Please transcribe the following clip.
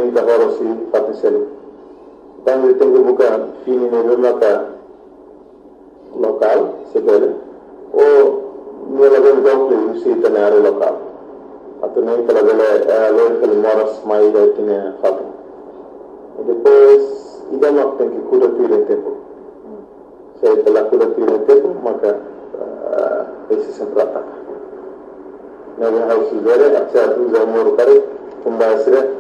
muita hora se fatisel tanto tenho buka fini ne maka local sebele o nela ben donc si tenere local atau nem pela vela que moras mais aí tinha fato e depois idama tem que cuidar do tempo se pela cuidar do tempo maka esse sempre ataca não é o sugere até tu já moro kare kumbasire